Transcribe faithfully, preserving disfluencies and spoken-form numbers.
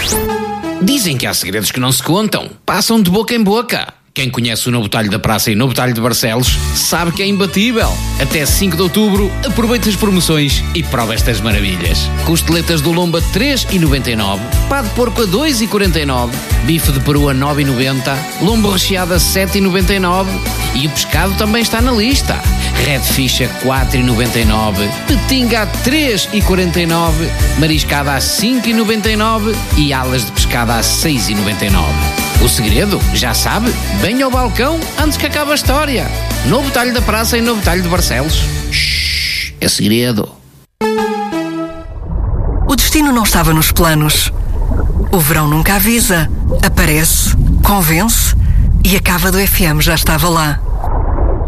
Dizem que há segredos que não se contam, passam de boca em boca. Quem conhece o Novo Talho da Praça e o Novo Talho de Barcelos sabe que é imbatível. Até cinco de outubro, aproveita as promoções e prova estas maravilhas. Costeletas do lombo a três vírgula noventa e nove, pá de porco a dois vírgula quarenta e nove, bife de peru a nove vírgula noventa, lombo recheado a sete vírgula noventa e nove e o pescado também está na lista. Redfish a quatro vírgula noventa e nove, petinga a três vírgula quarenta e nove, mariscada a cinco vírgula noventa e nove e alas de pescada a seis vírgula noventa e nove. O segredo, já sabe, venha ao balcão antes que acabe a história. Novo Talho da Praça e Novo Talho de Barcelos. Shhh, é segredo. O destino não estava nos planos. O verão nunca avisa. Aparece, convence e a cava do F M já estava lá.